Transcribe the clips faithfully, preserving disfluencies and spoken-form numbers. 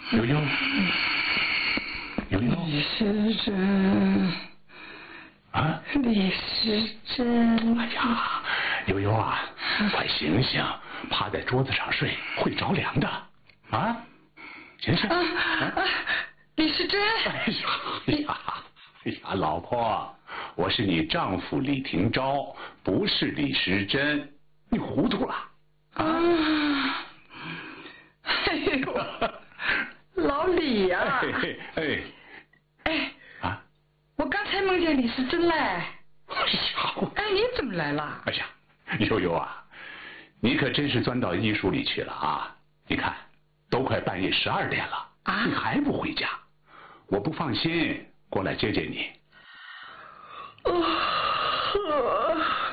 悠悠，悠悠， 李时珍啊， 李时珍， 哎呀，悠悠啊，快醒醒，趴在桌子上睡会着凉的啊！醒醒！ 啊啊！李时珍， 哎呀，哎呀，哎呀，老婆，我是你丈夫李廷钊，不是李时珍，你糊涂了啊！ 啊哎呦，老李呀、啊！ 哎哎哎啊！ 我刚才梦见李时珍嘞。 哎呀！ 哎，你怎么来了？ 哎呀，悠悠啊，你可真是钻到医书里去了啊！你看，都快半夜十二点了啊，你还不回家？我不放心，过来接接你。 哦，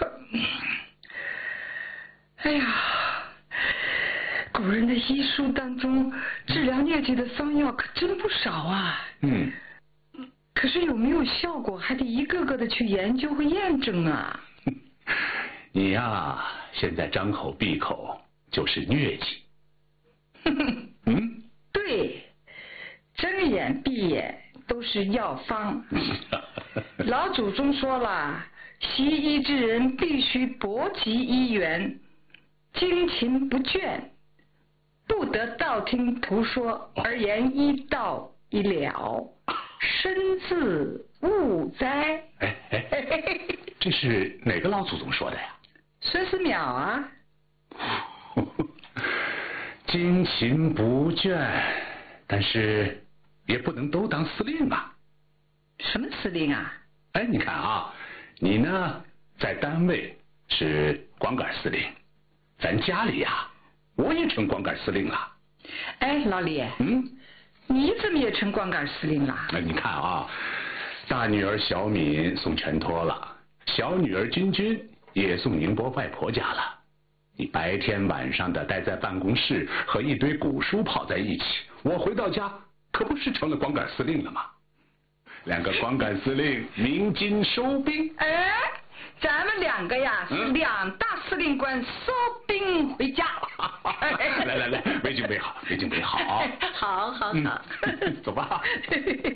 哎呀，古人的医书当中治疗疟疾的方药可真不少啊。 嗯。 可是有没有效果，还得一个个的去研究和验证啊。 你呀，现在张口闭口就是疟疾。嗯， 对，睁眼闭眼都是药方。老祖宗说了，习医之人必须博极医源，精勤不倦，不得道听途说而言医道医了，身自误哉。 哎哎哎，这是哪个老祖宗说的呀？ 孙思邈啊。 精勤不倦，但是也不能都当司令啊。 什么司令啊？ 哎，你看啊，你呢在单位是光杆司令，咱家里呀，我也成光杆司令了。 哎，老李， 嗯， 你怎么也成光杆司令了？ 那你看啊，大女儿小敏送全托了，小女儿君君也送宁波外婆家了。你白天晚上的待在办公室，和一堆古书跑在一起，我回到家可不是成了光杆司令了吗？两个光杆司令鸣金收兵。 哎，咱们两个呀、嗯、是两大司令官收兵回家。 来来来，围巾围好，围巾围好。 好好好、 嗯，走吧。